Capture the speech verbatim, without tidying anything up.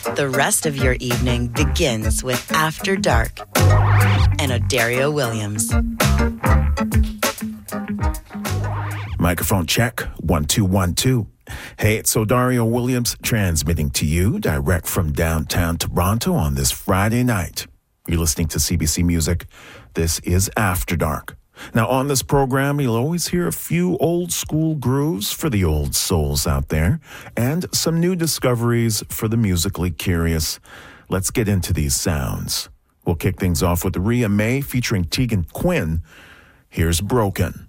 The rest of your evening begins with After Dark and Odario Williams. Microphone check, one, two, one, two. Hey, it's Odario Williams transmitting to you direct from downtown Toronto on this Friday night. You're listening to C B C Music. This is After Dark. Now, on this program, you'll always hear a few old school grooves for the old souls out there and some new discoveries for the musically curious. Let's get into these sounds. We'll kick things off with Ria May featuring Tegan Quinn. Here's Broken.